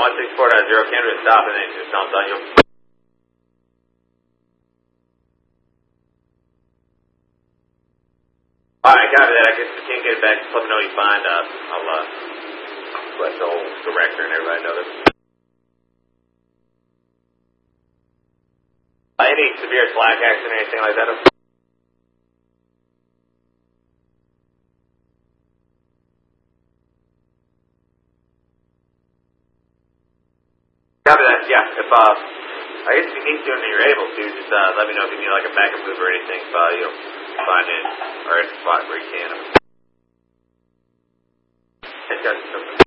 164.0, Canada, stop, and then just tell them, you. Alright, copy that. I guess if you can't get it back, just let me know you find. I'll let the whole director and everybody know this. Any severe slack accident or anything like that? Copy that, yeah. If, I guess if you need to and you're able to, just, let me know if you need, like, a backup move or anything, you know, find it, or at a spot where you can. It's got something.